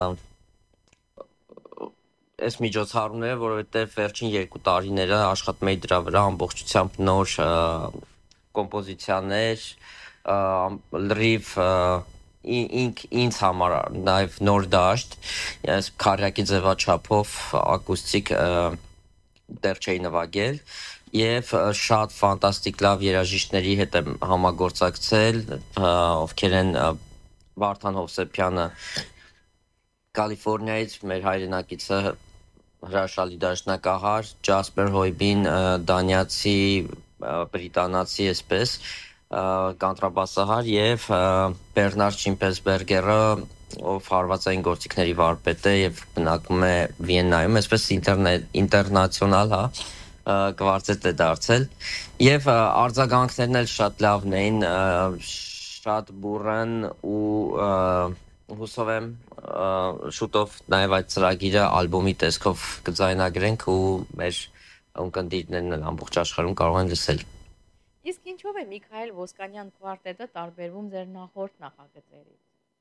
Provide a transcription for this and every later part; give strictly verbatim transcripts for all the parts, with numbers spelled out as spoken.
այս միջոցառումները, որովհետև վերջին երկու տարիները աշխատում էի դրա վրա ամբողջությամբ նոր կոմպոզիցիաներ, լրիվ ինք ինձ համար նաև նոր դաշտ, ես քարյակի ձևաչափով ակուստիկ դեռ չէի նվագել եւ շատ ֆանտաստիկ լավ երաժիշտների հետ եմ համագործակցել, ովքեր են Վարդան Հովսեփյանը Կալիֆոռնիայից, մեր հայրենակիցը հրաշալի դաշնակահար, Ջասպեր Հոյբին դանիացի, բրիտանացի այսպես կանտրաբասահար եւ Բեռնարդ Շիմպենսբերգերը, ով հարվածային գործիքների վարպետ է եւ բնակվում է Վիեննայում, այսպես ինտերնացիոնալ, հա, կվարտետ է դարձել եւ արձագանքներն էլ շատ լավն էին, շատ բուրըն ու հուսով եմ շուտով նաև այդ ծրագիրը ալբոմի տեսքով կձայնագրենք ու մեր ունկնդիրներն էլ ամբողջ աշխարհում կարող են լսել։ Իսկ ինչով է Միքայել Ոսկանյան քվարտետը տարբերվում ձեր նախորդ նախագծերից։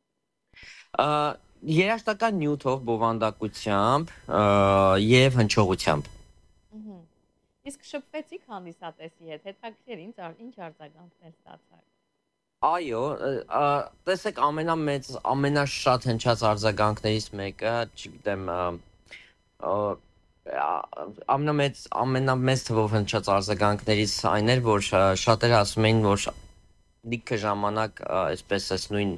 Երաժշտական նյութով, բովանդակությամբ եւ հնչողությամբ։ Իսկ շփվեցիք հանդիսատեսի հետ, հետաքրքիր ինչ ինչ արձագանքներ ստացաք։ Այո, տեսեք, ամենամեծ, ամենաշատ հնչած արձագանքներից մեկը, չգիտեմ, ամենամեծ, ամենամեծ թվով հնչած արձագանքներից այն էր, որ շատերը ասում էին, որ լիքը ժամանակ, այսպես այս նույն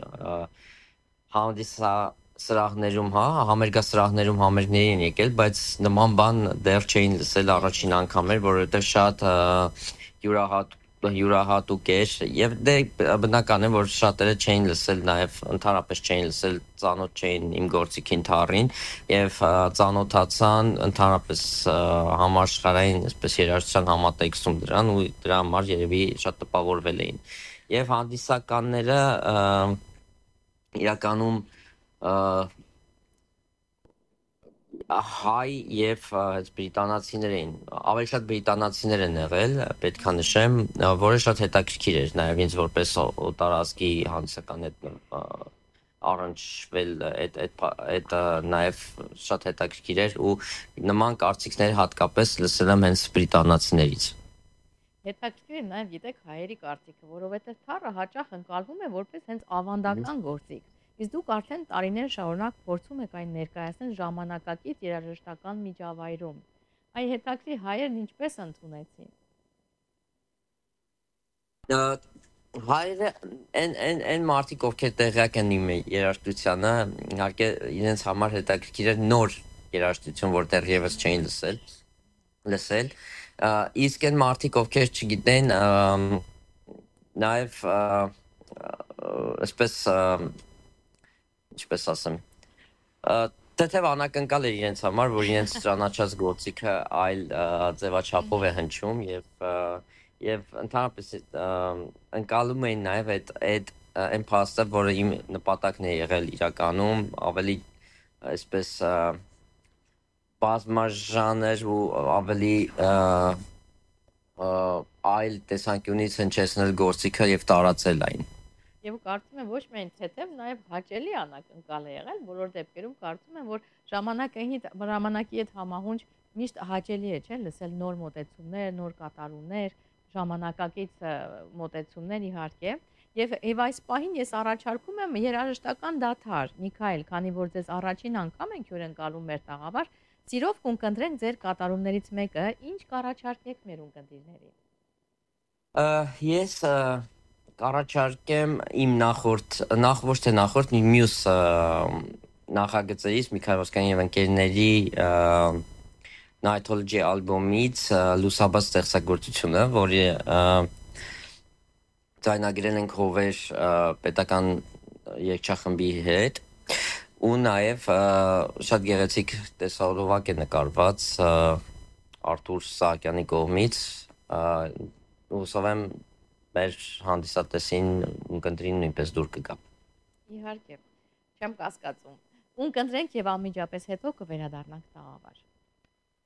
հանդիսասրահներում, հա, համերգասրահներում համերգների են եկել, բայց նման բան դեռ չէին լսել, առաջին անգամ էր, որովհետև շատ յուրահատ յուրահատուկ էր եւ դե բնական է որ շատերը չէին լսել նաեւ ընդհանրապես չէին լսել ծանոթ չէին իմ գործիքին թառին եւ ծանոթացան ընդհանրապես համաշխարհային այսպես երաժշտության համատեքստում դրան ու դրա համար երևի շատ տպավորվել էին եւ հանդիսականները իրականում հայ եւ բրիտանացիներ էին, ավելի շատ բրիտանացիներ են եղել, պետք է նշեմ, որը շատ հետաքրքիր էր, նաեւ ինձ որպես օտարազգի հանդիսական հետ առնչվել այդ այդ այդ նաեւ շատ հետաքրքիր էր ու նման կարծիքներ հատկապես լսել եմ հենց բրիտանացիներից։ Հետաքրքիր է նաեւ գիտեք հայերի կարծիքը, որովհետեւ թառը հաճախ ընկալվում է որպես հենց ավանդական գործիք։ Իսկ դուք արդեն տարիներ շարունակ փորձում եք այն ներկայացնել ժամանակակից երաժշտական միջավայրում։ Այ հետաքրքիր հայերն ինչպես ընդունեցին։ Հայերը են են են մարդիկ ովքեր տեղյակ են իմ երաժշտությանը, իհարկե իրենց համար հետաքրքիր է նոր երաժշտություն, որ դեռևս չէին լսել, լսել։ Իսկ այն մարդիկ ովքեր չգիտեն, նաև այսպես ինչպես ասեմ, թեթև անակնկալ է իրենց համար, որ իրենց ճանաչած գործիքը այլ ձևաչափով է հնչում եւ եւ ընդհանրապես ընկալում էին նաեւ այդ այդ այն փաստը, որը իմ նպատակն է եղել իրականում, ավելի այսպես բազմաժանր ու ավելի այլ տեսանկյունից հնչեցնել գործիքը եւ տարածել այն։ Եվ կարծում եմ ոչ միայն թեթև, նաև հաճելի անակնկալ է եղել, բոլոր դեպքերում կարծում եմ, որ ժամանակի ժամանակի հետ համահունչ միշտ հաճելի է, չէ՞, լսել նոր մոտեցումներ, նոր կատարումներ, ժամանակակից մոտեցումներ իհարկե։ Եվ եւ այս պահին ես առաջարկում եմ երաժշտական դադար, Միքայել, քանի որ ձեզ առաջին անգամ ենք հյուրընկալում մեր տաղավար, սիրով կընտրենք ձեր կատարումներից մեկը, ինչ կառաջարկեք մեր ունկնդիրներին։ Ես կառաջարկեմ իմ նախորդ, նախ ոչ թե նախորդ, մյուս նախագծերից Միքայել Ոսկանյան եւ ընկերների Nightology ալբոմից լուսաբաց ստեղծագործությունը, որի ձայնագրել ենք Հովեր պետական երգչախմբի հետ ու նաեւ շատ գեղեցիկ տեսահոլովակ է նկարված Արթուր Սահակյանի կողմից, հուսով եմ մեր հանդիսատեսին ունկնդրին նույնպես դուր կգա։ Իհարկե, չեմ կասկածում։ Ունկնդրենք եւ անմիջապես հետո կվերադառնանք տաղավար։